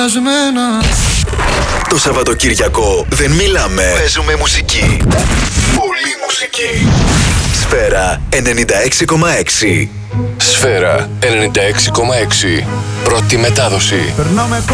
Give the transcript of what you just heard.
Το Σαββατοκύριακο δεν μιλάμε, παίζουμε μουσική. Πολύ μουσική. Σφαίρα 96,6. Σφαίρα 96,6. Πρώτη μετάδοση.